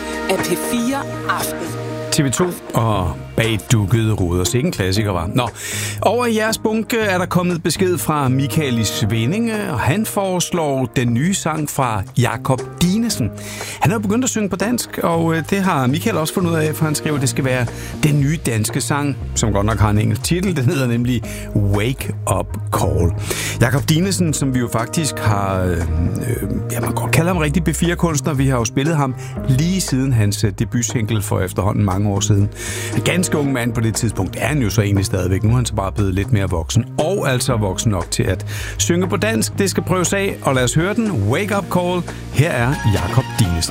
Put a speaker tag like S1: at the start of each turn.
S1: af P4 Aften.
S2: TV2 og Bag dukkede ruder. Sikke en klassiker, var. Nå, over i jeres bunke er der kommet besked fra Michael i Svindinge, og han foreslår den nye sang fra Jakob Dinesen. Han er begyndt at synge på dansk, og det har Michael også fundet ud af, for han skriver, at det skal være den nye danske sang, som godt nok har en engelsk titel. Den hedder nemlig Wake Up Call. Jakob Dinesen, som vi jo faktisk har, man kan godt kalde ham rigtig B4-kunstner. Vi har jo spillet ham lige siden hans debutsingle for efterhånden mange år siden. En ganske ung mand på det tidspunkt er han jo så egentlig stadigvæk. Nu er han så bare blevet lidt mere voksen, og altså voksen nok til at synge på dansk. Det skal prøves af, og lad os høre den. Wake Up Call. Her er Jakob Dinesen.